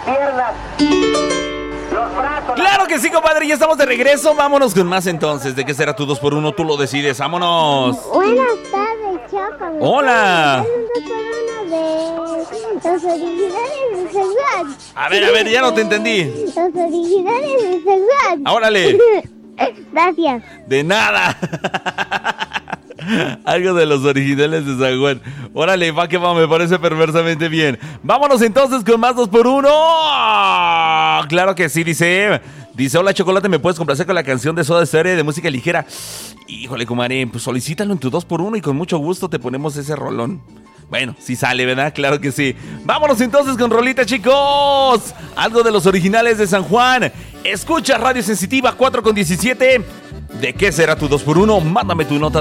piernas, los brazos. Claro que sí, compadre, ya estamos de regreso. Vámonos con más entonces. ¿De qué será tu 2x1? Tú lo decides. ¡Vámonos! Buenas tardes, Choco. Hola. De los originales de Zaguán. A ver, ya no te entendí. Los originales de Zaguán. ¡Órale! Gracias. De nada. Algo de los originales de San Juan. Órale, va que va, me parece perversamente bien. Vámonos entonces con más 2x1. Claro que sí, dice, hola Chocolate, ¿me puedes complacer con la canción de Soda Stereo de música ligera? Híjole, comadre, pues solicítalo en tu 2x1 y con mucho gusto te ponemos ese rolón. Bueno, sí sale, ¿verdad? Claro que sí. Vámonos entonces con rolita, chicos. Algo de los originales de San Juan. Escucha Radio Sensitiva 4 con 17. ¿De qué será tu 2x1? Mándame tu nota de